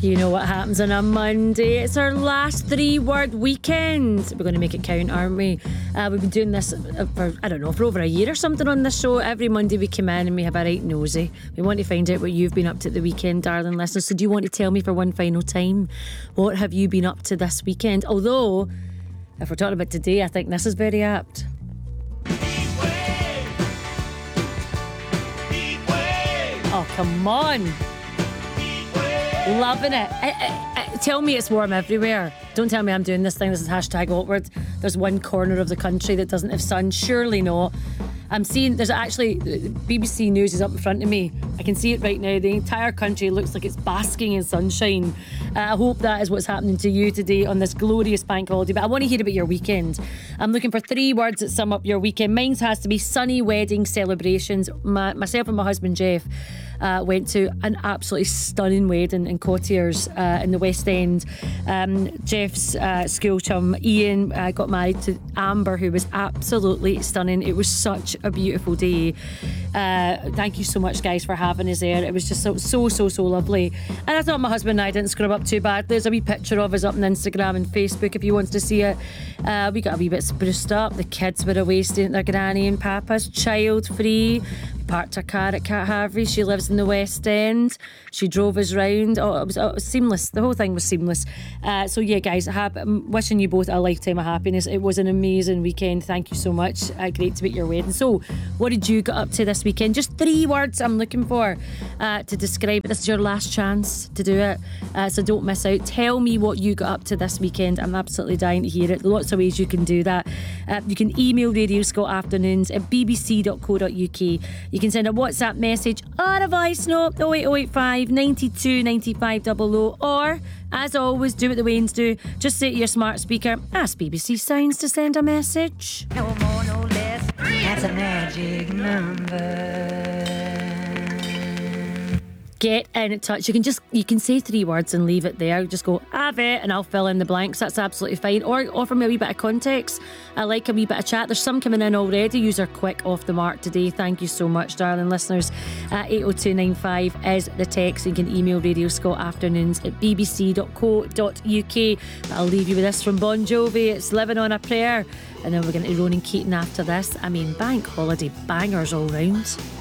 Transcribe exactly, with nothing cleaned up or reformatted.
You know what happens on a Monday. It's our last three-word weekend. We're going to make it count, aren't we? Uh, we've been doing this for, I don't know, for over a year or something on this show. Every Monday we come in and we have a right nosy. We want to find out what you've been up to at the weekend, darling listeners. So do you want to tell me for one final time, what have you been up to this weekend? Although, if we're talking about today, I think this is very apt. Oh, come on. Loving it. I, I, I, tell me it's warm everywhere. Don't tell me I'm doing this thing. This is hashtag awkward. There's one corner of the country that doesn't have sun. Surely not. I'm seeing there's actually B B C News is up in front of me. I can see it right now. The entire country looks like it's basking in sunshine. Uh, I hope that is what's happening to you today on this glorious bank holiday. But I want to hear about your weekend. I'm looking for three words that sum up your weekend. Mine has to be sunny wedding celebrations. My, myself and my husband Jeff uh, went to an absolutely stunning wedding in Courtiers uh, in the West End. Um, Jeff's uh, school chum Ian uh, got married to Amber, who was absolutely stunning. It was such a beautiful day. Uh, thank you so much, guys, for having us there. It was just so so so so lovely. And I thought my husband and I didn't scrub up too bad. There's a wee picture of us up on Instagram and Facebook if you want to see it. Uh, we got a wee bit spruced up. The kids were away staying at their granny and papa's, child free. Parked her car at Cat Havry. She lives in the West End. She drove us round. Oh, it was, oh, it was seamless. The whole thing was seamless. Uh, so yeah, guys, have, I'm wishing you both a lifetime of happiness. It was an amazing weekend. Thank you so much. Uh, great to be at your wedding. So, what did you get up to this weekend? Just three words I'm looking for uh, to describe it. This is your last chance to do it. Uh, so don't miss out. Tell me what you got up to this weekend. I'm absolutely dying to hear it. Lots of ways you can do that. Uh, you can email Radio Scott Afternoons at b b c dot co dot u k. You can send a WhatsApp message or a voice note oh eight oh eight five, nine two, nine five zero zero, or as always, do what the Waynes do. Just say to your smart speaker, ask B B C Sounds to send a message. No more, no less. That's a magic number. Get in touch. You can just you can say three words and leave it there. Just go, have it, and I'll fill in the blanks. That's absolutely fine. Or offer me a wee bit of context. I like a wee bit of chat. There's some coming in already. Yous are quick off the mark today. Thank you so much, darling listeners. Uh, eight oh two nine five is the text. You can email Radio Scott Afternoons at b b c dot co dot u k. But I'll leave you with this from Bon Jovi. It's Living on a Prayer. And then we're going to Ronan Keating after this. I mean, bank holiday bangers all round.